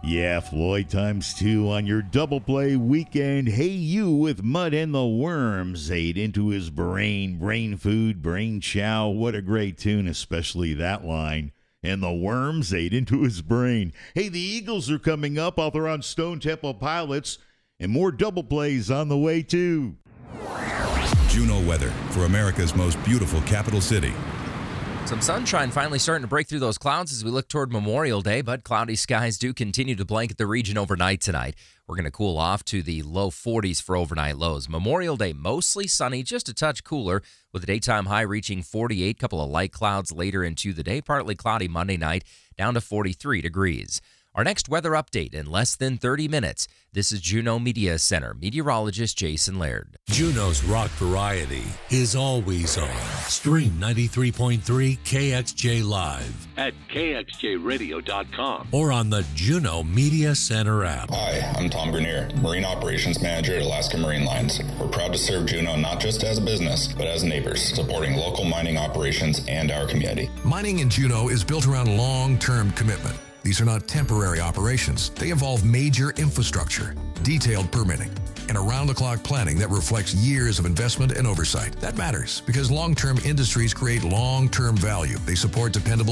Yeah, Floyd times 2 on your double play weekend. Hey, you with Mud and the Worms ate into his brain. Brain food, brain chow. What a great tune, especially that line. And the worms ate into his brain. Hey, the Eagles are coming up. All they're on Stone Temple Pilots. And more double plays on the way, too. Juneau weather for America's most beautiful capital city. Some sunshine finally starting to break through those clouds as we look toward Memorial Day, but cloudy skies do continue to blanket the region overnight tonight. We're going to cool off to the low 40s for overnight lows. Memorial Day mostly sunny, just a touch cooler, with a daytime high reaching 48. Couple of light clouds later into the day. Partly cloudy Monday night, down to 43 degrees. Our next weather update in less than 30 minutes. This is Juneau Media Center meteorologist Jason Laird. Juneau's rock variety is always on. Stream 93.3 KXJ Live at kxjradio.com or on the Juneau Media Center app. Hi, I'm Tom Grenier, Marine Operations Manager at Alaska Marine Lines. We're proud to serve Juneau not just as a business, but as neighbors, supporting local mining operations and our community. Mining in Juneau is built around long-term commitment. These are not temporary operations. They involve major infrastructure, detailed permitting, and around-the-clock planning that reflects years of investment and oversight. That matters because long-term industries create long-term value. They support dependable